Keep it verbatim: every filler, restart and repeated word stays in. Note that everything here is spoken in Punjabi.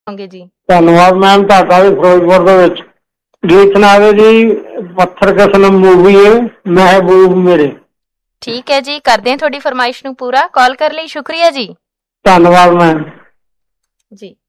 ਹੋਗੇ ਜੀ। ਧੰਨਵਾਦ ਮੈਮ ਤੁਹਾਡਾ ਵੀ। ਫਿਰੋਜ਼ਪੁਰ ਦੇ ਵਿੱਚ ਗੀਤ ਸੁਣਾ ਦਿਓ ਜੀ। ਪੱਥਰ ਕਸਮ ਮੂਵੀ ਹੈ ਮਹਿਬੂਬ ਮੇਰੇ। ਠੀਕ ਹੈ ਜੀ, ਕਰਦੇ ਹਾਂ ਤੁਹਾਡੀ ਫਰਮਾਇਸ਼ ਨੂੰ ਪੂਰਾ। ਕਾਲ ਕਰਨ ਲਈ ਸ਼ੁਕਰੀਆ ਜੀ। ਧੰਨਵਾਦ ਮੈਮ ਜੀ।